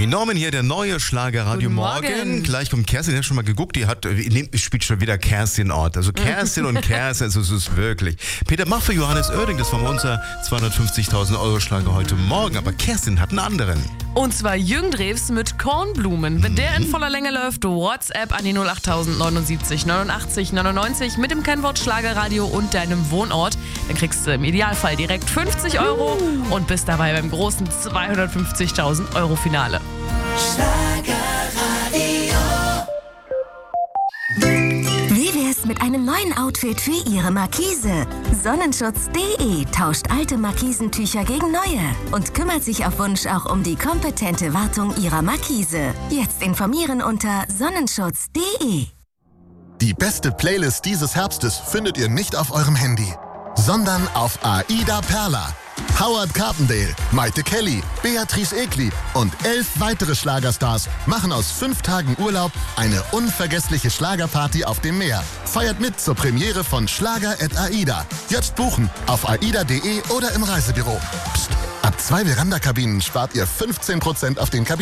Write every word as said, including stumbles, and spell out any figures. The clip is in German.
Norman hier, der neue Schlager Radio Guten Morgen. Morgen. Gleich kommt Kerstin, die hat schon mal geguckt, die hat, nee, spielt schon wieder Kerstin Ort. Also Kerstin und Kerstin, also es ist wirklich. Peter, mach für Johannes Oerding, das war mal unser zweihundertfünfzigtausend Euro Schlager heute Morgen. Aber Kerstin hat einen anderen. Und zwar Jürgen Drews mit Kornblumen. Wenn der in voller Länge läuft, WhatsApp an die null acht neunundsiebzig neunundachtzig neunundneunzig mit dem Kennwort Schlagerradio und deinem Wohnort. Dann kriegst du im Idealfall direkt fünfzig Euro und bist dabei beim großen zweihundertfünfzigtausend Euro Finale. Wie wär's mit einem neuen Outfit für Ihre Markise? Sonnenschutz punkt de tauscht alte Markisentücher gegen neue und kümmert sich auf Wunsch auch um die kompetente Wartung Ihrer Markise. Jetzt informieren unter sonnenschutz punkt de. Die beste Playlist dieses Herbstes findet ihr nicht auf eurem Handy, sondern auf Aida Perla. Howard Carpendale, Maite Kelly, Beatrice Egli und elf weitere Schlagerstars machen aus fünf Tagen Urlaub eine unvergessliche Schlagerparty auf dem Meer. Feiert mit zur Premiere von Schlager at Aida. Jetzt buchen auf aida punkt de oder im Reisebüro. Psst, ab zwei Veranda-Kabinen spart ihr fünfzehn Prozent auf den Kabinen.